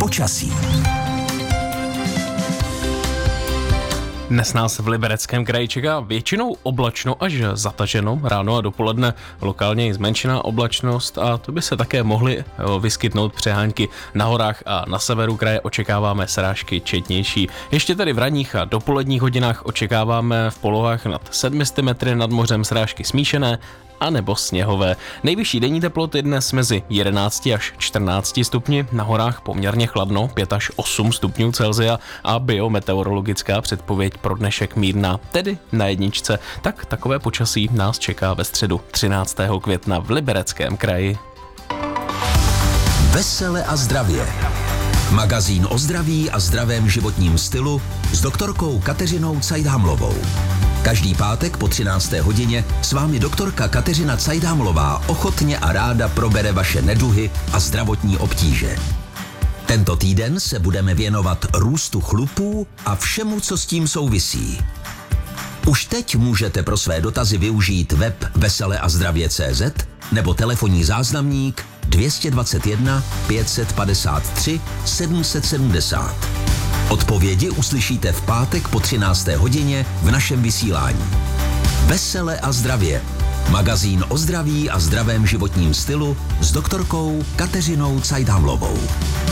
Počasí. Dnes nás v Libereckém kraji čeká většinou oblačno až zataženo, ráno a dopoledne lokálně i zmenšená oblačnost a to by se také mohly vyskytnout přehánky na horách a na severu kraje očekáváme srážky četnější. Ještě tedy v ranních a dopoledních hodinách očekáváme v polohách nad 700 metry nad mořem srážky smíšené a nebo sněhové. Nejvyšší denní teploty dnes mezi 11 až 14 stupni, na horách poměrně chladno, 5 až 8 stupňů Celsia a biometeorologická předpověď pro dnešek mírná, tedy na jedničce. Tak takové počasí nás čeká ve středu 13. května v Libereckém kraji. Vesele a zdravě. Magazín o zdraví a zdravém životním stylu s doktorkou Kateřinou Cajdhamlovou. Každý pátek po 13. hodině s vámi doktorka Kateřina Cajdhamlová ochotně a ráda probere vaše neduhy a zdravotní obtíže. Tento týden se budeme věnovat růstu chlupů a všemu, co s tím souvisí. Už teď můžete pro své dotazy využít web veseleazdravě.cz nebo telefonní záznamník 221 553 770. Odpovědi uslyšíte v pátek po 13. hodině v našem vysílání. Vesele a zdravě. Magazín o zdraví a zdravém životním stylu s doktorkou Kateřinou Cajdhamlovou.